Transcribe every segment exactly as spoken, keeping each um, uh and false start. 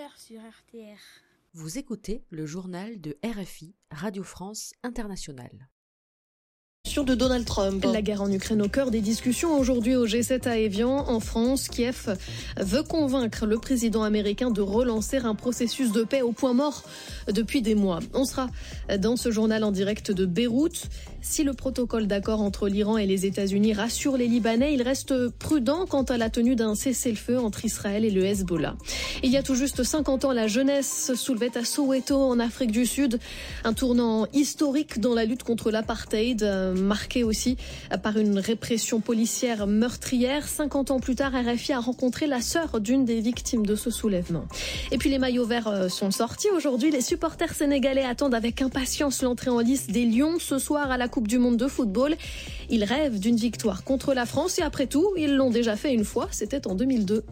heures sur R T R. Vous écoutez le journal de R F I, Radio France Internationale. De Donald Trump. La guerre en Ukraine au cœur des discussions aujourd'hui au G sept à Évian. En France, Kiev veut convaincre le président américain de relancer un processus de paix au point mort depuis des mois. On sera dans ce journal en direct de Beyrouth. Si le protocole d'accord entre l'Iran et les États-Unis rassure les Libanais, il reste prudent quant à la tenue d'un cessez-le-feu entre Israël et le Hezbollah. Il y a tout juste cinquante ans, la jeunesse soulevait à Soweto, en Afrique du Sud, un tournant historique dans la lutte contre l'apartheid, marqué aussi par une répression policière meurtrière. cinquante ans plus tard, R F I a rencontré la sœur d'une des victimes de ce soulèvement. Et puis les maillots verts sont sortis aujourd'hui. Les supporters sénégalais attendent avec impatience l'entrée en lice des Lions ce soir à la Coupe du Monde de football. Ils rêvent d'une victoire contre la France et après tout, ils l'ont déjà fait une fois, c'était en deux mille deux.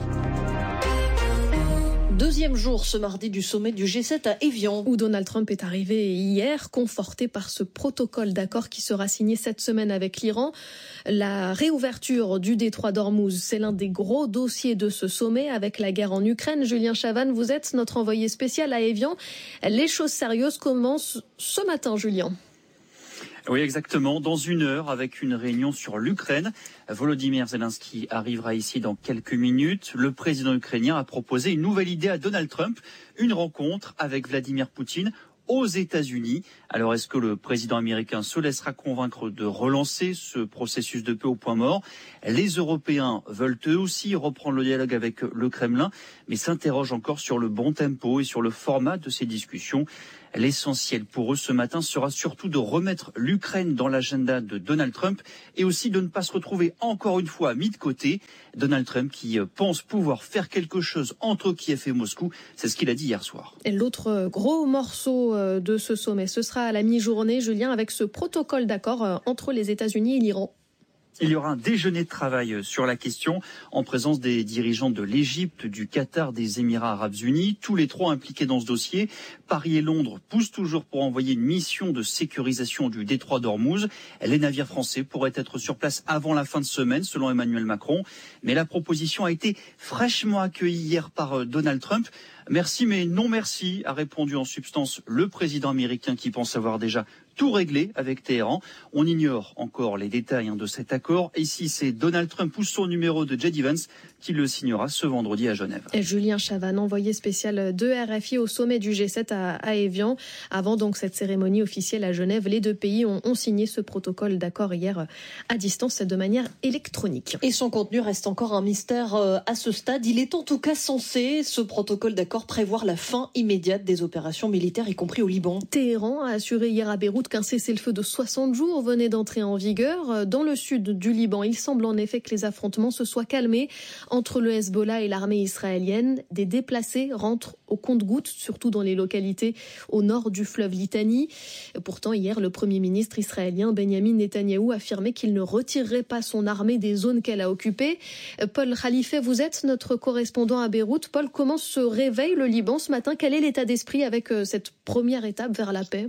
Deuxième jour ce mardi du sommet du G sept à Évian. Où Donald Trump est arrivé hier, conforté par ce protocole d'accord qui sera signé cette semaine avec l'Iran. La réouverture du détroit d'Ormuz, c'est l'un des gros dossiers de ce sommet avec la guerre en Ukraine. Julien Chavannes, vous êtes notre envoyé spécial à Évian. Les choses sérieuses commencent ce matin, Julien. Oui, exactement. Dans une heure, avec une réunion sur l'Ukraine. Volodymyr Zelensky arrivera ici dans quelques minutes. Le président ukrainien a proposé une nouvelle idée à Donald Trump, une rencontre avec Vladimir Poutine aux États-Unis. Alors, est-ce que le président américain se laissera convaincre de relancer ce processus de paix au point mort ? Les Européens veulent eux aussi reprendre le dialogue avec le Kremlin, mais s'interrogent encore sur le bon tempo et sur le format de ces discussions. L'essentiel pour eux ce matin sera surtout de remettre l'Ukraine dans l'agenda de Donald Trump et aussi de ne pas se retrouver encore une fois mis de côté. Donald Trump qui pense pouvoir faire quelque chose entre Kiev et Moscou, c'est ce qu'il a dit hier soir. Et l'autre gros morceau de ce sommet, ce sera à la mi-journée, Julien, avec ce protocole d'accord entre les États-Unis et l'Iran. Il y aura un déjeuner de travail sur la question en présence des dirigeants de l'Égypte, du Qatar, des Émirats arabes unis, tous les trois impliqués dans ce dossier. Paris et Londres poussent toujours pour envoyer une mission de sécurisation du détroit d'Ormuz. Les navires français pourraient être sur place avant la fin de semaine, selon Emmanuel Macron. Mais la proposition a été fraîchement accueillie hier par Donald Trump. Merci, mais non merci, a répondu en substance le président américain qui pense avoir déjà tout réglé avec Téhéran. On ignore encore les détails hein, de cet accord. Ici, c'est Donald Trump ou son numéro de J D Vance qui le signera ce vendredi à Genève. Et Julien Chavannes, envoyé spécial de R F I au sommet du G sept à, à Évian. Avant donc cette cérémonie officielle à Genève, les deux pays ont, ont signé ce protocole d'accord hier à distance de manière électronique. Et son contenu reste encore un mystère à ce stade. Il est en tout cas censé, ce protocole d'accord, prévoir la fin immédiate des opérations militaires, y compris au Liban. Téhéran a assuré hier à Beyrouth qu'un cessez-le-feu de soixante jours venait d'entrer en vigueur. Dans le sud du Liban, il semble en effet que les affrontements se soient calmés entre le Hezbollah et l'armée israélienne. Des déplacés rentrent au compte-gouttes, surtout dans les localités au nord du fleuve Litani. Pourtant, hier, le Premier ministre israélien Benjamin Netanyahou affirmait qu'il ne retirerait pas son armée des zones qu'elle a occupées. Paul Khalife, vous êtes notre correspondant à Beyrouth. Paul, comment se réveille le Liban ce matin ? Quel est l'état d'esprit avec cette première étape vers la paix ?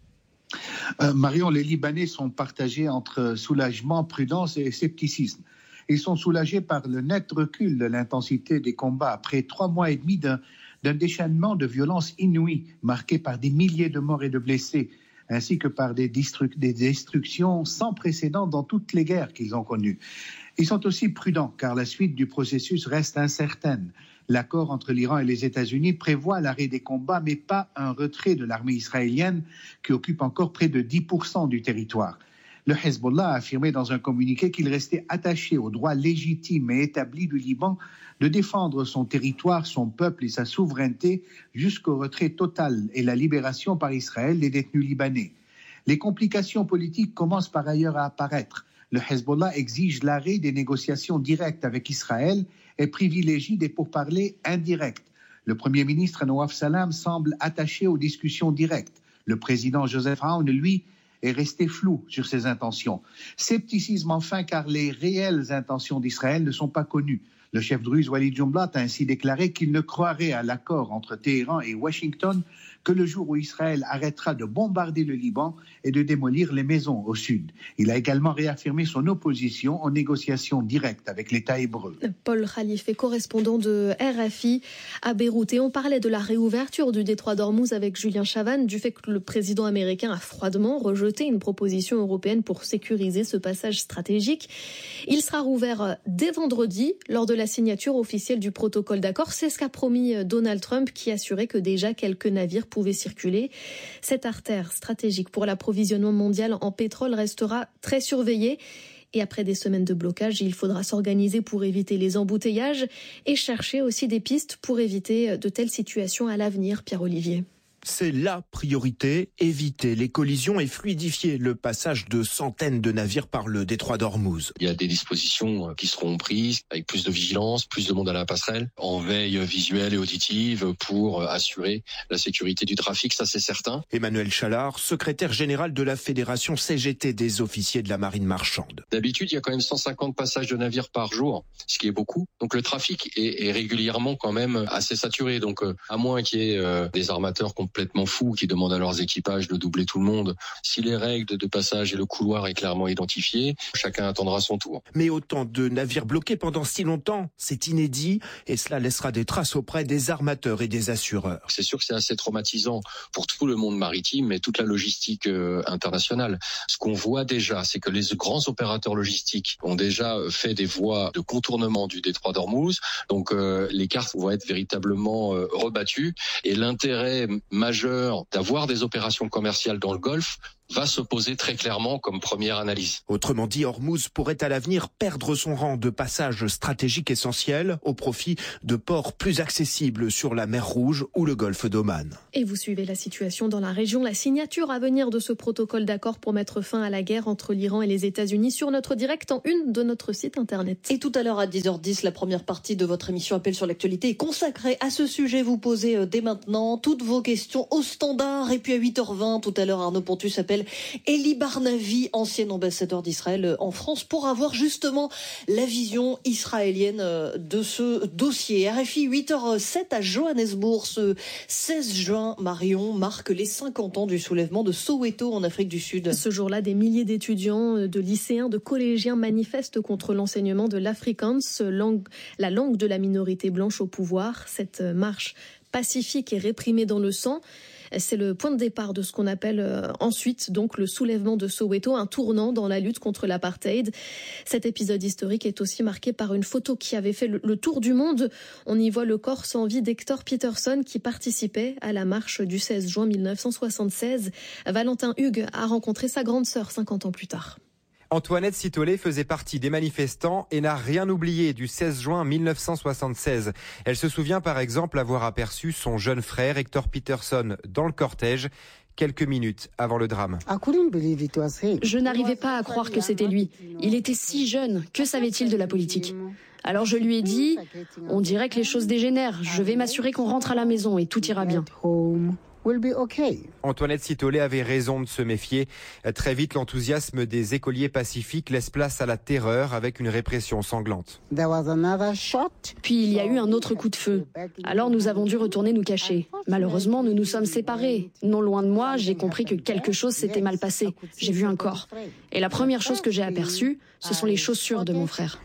Euh, Marion, les Libanais sont partagés entre soulagement, prudence et scepticisme. Ils sont soulagés par le net recul de l'intensité des combats après trois mois et demi d'un, d'un déchaînement de violence inouïe, marqué par des milliers de morts et de blessés, ainsi que par des, destru- des destructions sans précédent dans toutes les guerres qu'ils ont connues. Ils sont aussi prudents, car la suite du processus reste incertaine. L'accord entre l'Iran et les États-Unis prévoit l'arrêt des combats, mais pas un retrait de l'armée israélienne qui occupe encore près de dix pour cent du territoire. Le Hezbollah a affirmé dans un communiqué qu'il restait attaché au droit légitime et établi du Liban de défendre son territoire, son peuple et sa souveraineté jusqu'au retrait total et la libération par Israël des détenus libanais. Les complications politiques commencent par ailleurs à apparaître. Le Hezbollah exige l'arrêt des négociations directes avec Israël et privilégie des pourparlers indirects. Le Premier ministre Nawaf Salam semble attaché aux discussions directes. Le président Joseph Aoun, lui, est resté flou sur ses intentions. Scepticisme enfin, car les réelles intentions d'Israël ne sont pas connues. Le chef druze Walid Jumblat a ainsi déclaré qu'il ne croirait à l'accord entre Téhéran et Washington que le jour où Israël arrêtera de bombarder le Liban et de démolir les maisons au sud. Il a également réaffirmé son opposition aux négociations directes avec l'État hébreu. Paul Khalife est correspondant de R F I à Beyrouth. Et on parlait de la réouverture du détroit d'Ormuz avec Julien Chavannes, du fait que le président américain a froidement rejeté une proposition européenne pour sécuriser ce passage stratégique. Il sera rouvert dès vendredi lors de la signature officielle du protocole d'accord. C'est ce qu'a promis Donald Trump, qui assurait que déjà quelques navires pouvaient circuler. Cette artère stratégique pour l'approvisionnement mondial en pétrole restera très surveillée. Et après des semaines de blocage, il faudra s'organiser pour éviter les embouteillages et chercher aussi des pistes pour éviter de telles situations à l'avenir, Pierre-Olivier. C'est la priorité, éviter les collisions et fluidifier le passage de centaines de navires par le détroit d'Ormuz. Il y a des dispositions qui seront prises avec plus de vigilance, plus de monde à la passerelle, en veille visuelle et auditive pour assurer la sécurité du trafic, ça c'est certain. Emmanuel Chalard, secrétaire général de la Fédération C G T des officiers de la marine marchande. D'habitude, il y a quand même cent cinquante passages de navires par jour, ce qui est beaucoup. Donc le trafic est, est régulièrement quand même assez saturé. Donc à moins qu'il y ait euh, des armateurs complètement fous qui demandent à leurs équipages de doubler tout le monde. Si les règles de passage et le couloir est clairement identifié, chacun attendra son tour. Mais autant de navires bloqués pendant si longtemps, c'est inédit et cela laissera des traces auprès des armateurs et des assureurs. C'est sûr que c'est assez traumatisant pour tout le monde maritime et toute la logistique euh, internationale. Ce qu'on voit déjà, c'est que les grands opérateurs logistiques ont déjà fait des voies de contournement du détroit d'Ormuz. Donc euh, les cartes vont être véritablement euh, rebattues et l'intérêt majeur d'avoir des opérations commerciales dans le Golfe va se poser très clairement comme première analyse. Autrement dit, Ormuz pourrait à l'avenir perdre son rang de passage stratégique essentiel au profit de ports plus accessibles sur la mer Rouge ou le golfe d'Oman. Et vous suivez la situation dans la région. La signature à venir de ce protocole d'accord pour mettre fin à la guerre entre l'Iran et les États-Unis sur notre direct en une de notre site internet. Et tout à l'heure à dix heures dix, la première partie de votre émission Appel sur l'actualité est consacrée à ce sujet. Vous posez dès maintenant toutes vos questions au standard. Et puis à huit heures vingt, tout à l'heure, Arnaud Pontus appelle Elie Barnavi, ancien ambassadeur d'Israël en France, pour avoir justement la vision israélienne de ce dossier. R F I huit heures sept à Johannesburg, ce seize juin, Marion, marque les cinquante ans du soulèvement de Soweto en Afrique du Sud. Ce jour-là, des milliers d'étudiants, de lycéens, de collégiens manifestent contre l'enseignement de l'Afrikaans, langue, la langue de la minorité blanche au pouvoir. Cette marche pacifique et réprimée dans le sang, c'est le point de départ de ce qu'on appelle euh, ensuite donc le soulèvement de Soweto, un tournant dans la lutte contre l'apartheid. Cet épisode historique est aussi marqué par une photo qui avait fait le, le tour du monde. On y voit le corps sans vie d'Hector Peterson qui participait à la marche du seize juin mille neuf cent soixante-seize. Valentin Hugues a rencontré sa grande sœur cinquante ans plus tard. Antoinette Sitolé faisait partie des manifestants et n'a rien oublié du seize juin mille neuf cent soixante-seize. Elle se souvient par exemple avoir aperçu son jeune frère Hector Peterson dans le cortège quelques minutes avant le drame. Je n'arrivais pas à croire que c'était lui. Il était si jeune. Que savait-il de la politique ? Alors je lui ai dit, on dirait que les choses dégénèrent. Je vais m'assurer qu'on rentre à la maison et tout ira bien. Antoinette Sitolé avait raison de se méfier. Très vite, l'enthousiasme des écoliers pacifiques laisse place à la terreur avec une répression sanglante. Puis il y a eu un autre coup de feu. Alors nous avons dû retourner nous cacher. Malheureusement, nous nous sommes séparés. Non loin de moi, j'ai compris que quelque chose s'était mal passé. J'ai vu un corps. Et la première chose que j'ai aperçue, ce sont les chaussures de mon frère.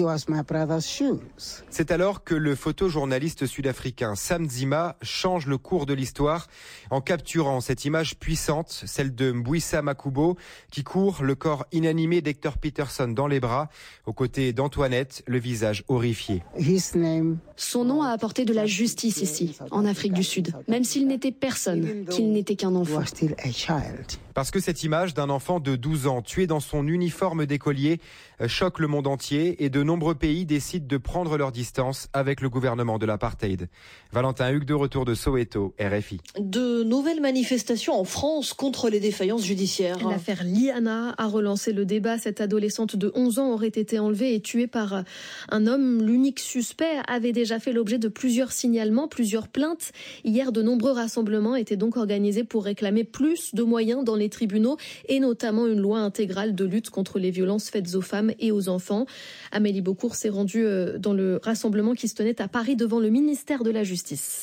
C'est alors que le photojournaliste sud-africain Sam Nzima change le cours de l'histoire en capturant cette image puissante, celle de Mbuyisa Makubo, qui court le corps inanimé d'Hector Peterson dans les bras, aux côtés d'Antoinette, le visage horrifié. Son nom a apporté de la justice ici, en Afrique du Sud, même s'il n'était personne, qu'il n'était qu'un enfant. Parce que cette image d'un enfant de douze ans tué dans son uniforme d'écolier choque le monde entier et de nombreux pays décident de prendre leur distance avec le gouvernement de l'apartheid. Valentin Hugues de retour de Soweto, R F I. De nouvelles manifestations en France contre les défaillances judiciaires. L'affaire Liana a relancé le débat. Cette adolescente de onze ans aurait été enlevée et tuée par un homme. L'unique suspect avait déjà fait l'objet de plusieurs signalements, plusieurs plaintes. Hier, de nombreux rassemblements étaient donc organisés pour réclamer plus de moyens dans les tribunaux et notamment une loi intégrale de lutte contre les violences faites aux femmes et aux enfants. Amélie Beaucourt s'est rendue dans le rassemblement qui se tenait à Paris devant le ministère de la Justice.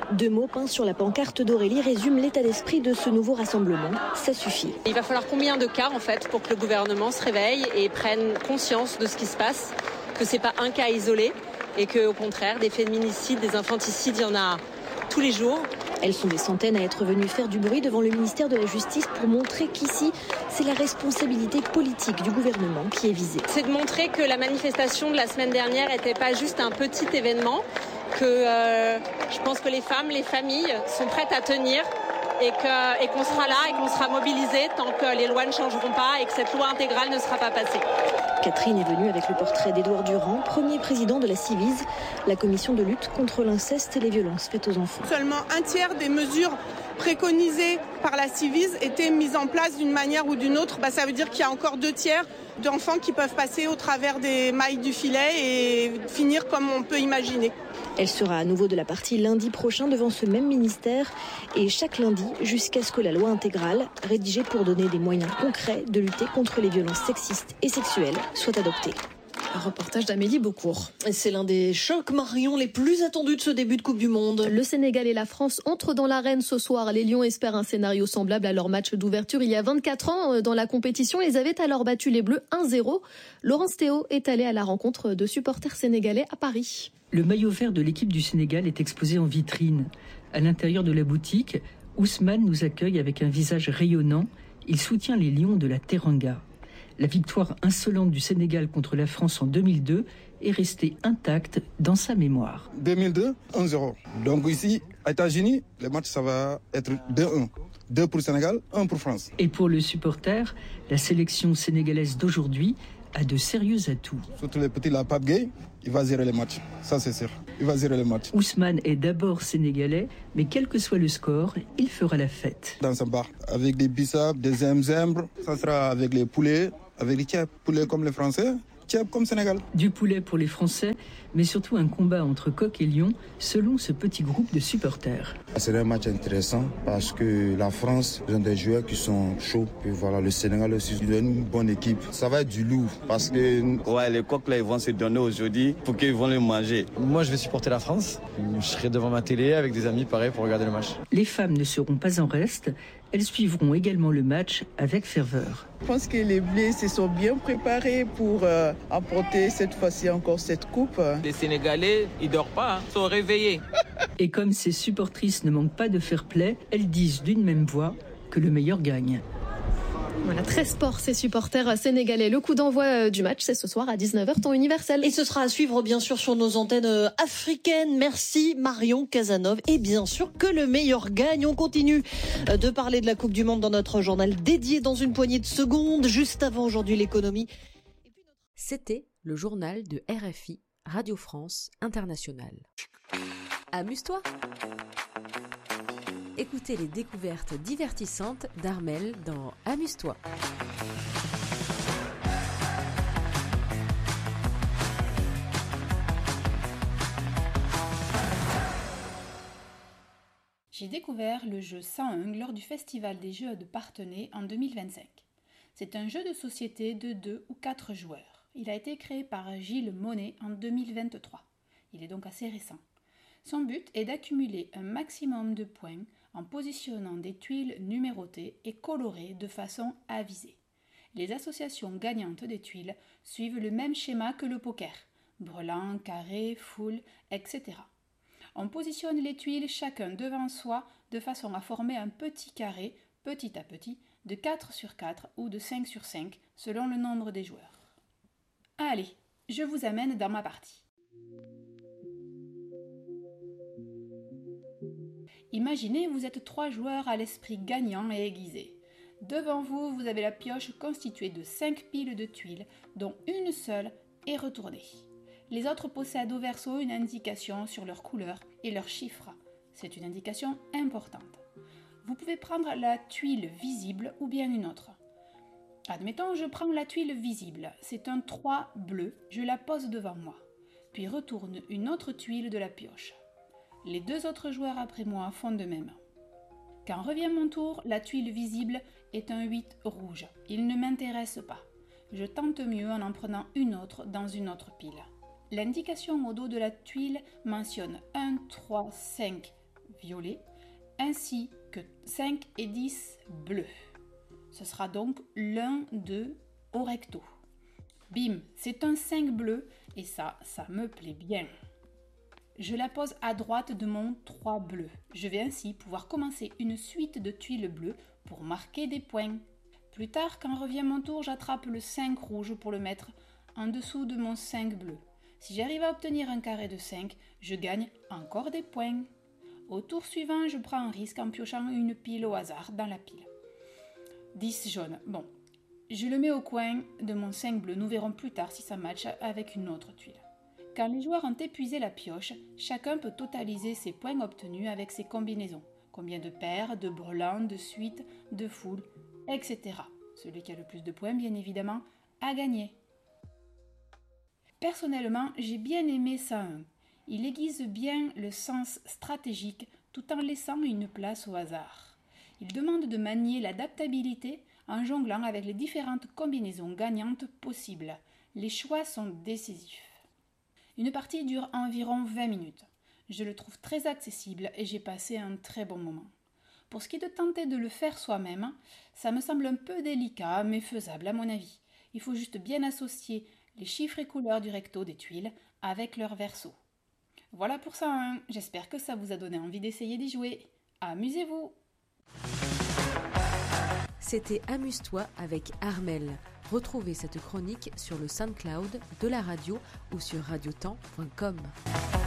Deux mots peints sur la pancarte d'Aurélie résument l'état d'esprit de ce nouveau rassemblement. Ça suffit. Il va falloir combien de cas en fait pour que le gouvernement se réveille et prenne conscience de ce qui se passe, que c'est pas un cas isolé et que au contraire des féminicides, des infanticides, il y en a tous les jours. Elles sont des centaines à être venues faire du bruit devant le ministère de la Justice pour montrer qu'ici, c'est la responsabilité politique du gouvernement qui est visée. C'est de montrer que la manifestation de la semaine dernière n'était pas juste un petit événement, que euh, je pense que les femmes, les familles sont prêtes à tenir et, que, et qu'on sera là et qu'on sera mobilisés tant que les lois ne changeront pas et que cette loi intégrale ne sera pas passée. Catherine est venue avec le portrait d'Édouard Durand, premier président de la Ciivise, la commission de lutte contre l'inceste et les violences faites aux enfants. Seulement un tiers des mesures préconisées par la Ciivise étaient mises en place d'une manière ou d'une autre. Bah, ça veut dire qu'il y a encore deux tiers d'enfants qui peuvent passer au travers des mailles du filet et finir comme on peut imaginer. Elle sera à nouveau de la partie lundi prochain devant ce même ministère et chaque lundi jusqu'à ce que la loi intégrale, rédigée pour donner des moyens concrets de lutter contre les violences sexistes et sexuelles, soit adoptée. Un reportage d'Amélie Beaucourt. C'est l'un des chocs, Marion, les plus attendus de ce début de Coupe du Monde. Le Sénégal et la France entrent dans l'arène ce soir. Les Lions espèrent un scénario semblable à leur match d'ouverture il y a vingt-quatre ans dans la compétition. Ils avaient alors battu les Bleus un zéro. Laurence Théo est allée à la rencontre de supporters sénégalais à Paris. Le maillot vert de l'équipe du Sénégal est exposé en vitrine. À l'intérieur de la boutique, Ousmane nous accueille avec un visage rayonnant. Il soutient les Lions de la Teranga. La victoire insolente du Sénégal contre la France en deux mille deux est restée intacte dans sa mémoire. deux mille deux, un zéro. Donc ici, aux États-Unis, le match ça va être deux un. deux pour le Sénégal, un pour France. Et pour le supporter, la sélection sénégalaise d'aujourd'hui a de sérieux atouts. Surtout le petit là, Pape Gueye, il va gérer les matchs. Ça c'est sûr. Il va gérer les matchs. Ousmane est d'abord sénégalais, mais quel que soit le score, il fera la fête. Dans un bar, avec des bissap, des zembres, ça sera avec les poulets, avec les tièbes, poulets comme les Français, tièbes comme Sénégal. Du poulet pour les Français, mais surtout un combat entre coq et lion, selon ce petit groupe de supporters. C'est un match intéressant parce que la France, ils ont des joueurs qui sont chauds. Et voilà, le Sénégal aussi, ils ont une bonne équipe. Ça va être du lourd parce que ouais, les coqs là, ils vont se donner aujourd'hui pour qu'ils vont les manger. Moi, je vais supporter la France. Je serai devant ma télé avec des amis, pareil, pour regarder le match. Les femmes ne seront pas en reste. Elles suivront également le match avec ferveur. Je pense que les Bleus se sont bien préparés pour euh, apporter cette fois-ci encore cette coupe. Les Sénégalais, ils ne dorment pas, hein, sont réveillés. Et comme ces supportrices ne manquent pas de fair play, elles disent d'une même voix que le meilleur gagne. Voilà, très sport, ces supporters sénégalais. Le coup d'envoi du match, c'est ce soir à dix-neuf heures, temps universel. Et ce sera à suivre, bien sûr, sur nos antennes africaines. Merci, Marion Casanov. Et bien sûr, que le meilleur gagne. On continue de parler de la Coupe du Monde dans notre journal dédié dans une poignée de secondes, juste avant aujourd'hui l'économie. C'était le journal de R F I, Radio France Internationale. Amuse-toi! Écoutez les découvertes divertissantes d'Armel dans Amuse-toi. J'ai découvert le jeu cent un lors du Festival des Jeux de Parthenay en deux mille vingt-cinq. C'est un jeu de société de deux ou quatre joueurs. Il a été créé par Gilles Monet en deux mille vingt-trois. Il est donc assez récent. Son but est d'accumuler un maximum de points en positionnant des tuiles numérotées et colorées de façon avisée. Les associations gagnantes des tuiles suivent le même schéma que le poker, brelan, carré, foule, et cetera. On positionne les tuiles chacun devant soi de façon à former un petit carré, petit à petit, de quatre sur quatre ou de cinq sur cinq, selon le nombre des joueurs. Allez, je vous amène dans ma partie. Imaginez, vous êtes trois joueurs à l'esprit gagnant et aiguisé. Devant vous, vous avez la pioche constituée de cinq piles de tuiles, dont une seule est retournée. Les autres possèdent au verso une indication sur leur couleur et leur chiffre. C'est une indication importante. Vous pouvez prendre la tuile visible ou bien une autre. Admettons, je prends la tuile visible. C'est un trois bleu. Je la pose devant moi. Puis retourne une autre tuile de la pioche. Les deux autres joueurs après moi font de même. Quand revient mon tour, la tuile visible est un huit rouge. Il ne m'intéresse pas. Je tente mieux en en prenant une autre dans une autre pile. L'indication au dos de la tuile mentionne un, trois, cinq violet, ainsi que cinq et dix bleus. Ce sera donc l'un, deux au recto. Bim, c'est un cinq bleu et ça, ça me plaît bien. Je la pose à droite de mon trois bleu. Je vais ainsi pouvoir commencer une suite de tuiles bleues pour marquer des points. Plus tard, quand revient mon tour, j'attrape le cinq rouge pour le mettre en dessous de mon cinq bleu. Si j'arrive à obtenir un carré de cinq, je gagne encore des points. Au tour suivant, je prends un risque en piochant une pile au hasard dans la pile. dix jaune. Bon, je le mets au coin de mon cinq bleu. Nous verrons plus tard si ça matche avec une autre tuile. Quand les joueurs ont épuisé la pioche, chacun peut totaliser ses points obtenus avec ses combinaisons. Combien de paires, de brelans, de suites, de foules, et cetera. Celui qui a le plus de points, bien évidemment, a gagné. Personnellement, j'ai bien aimé ça un. Il aiguise bien le sens stratégique tout en laissant une place au hasard. Il demande de manier l'adaptabilité en jonglant avec les différentes combinaisons gagnantes possibles. Les choix sont décisifs. Une partie dure environ vingt minutes. Je le trouve très accessible et j'ai passé un très bon moment. Pour ce qui est de tenter de le faire soi-même, ça me semble un peu délicat mais faisable à mon avis. Il faut juste bien associer les chiffres et couleurs du recto des tuiles avec leur verso. Voilà pour ça, hein. J'espère que ça vous a donné envie d'essayer d'y jouer. Amusez-vous! C'était Amuse-toi avec Armelle. Retrouvez cette chronique sur le SoundCloud de la radio ou sur radiotemps point com.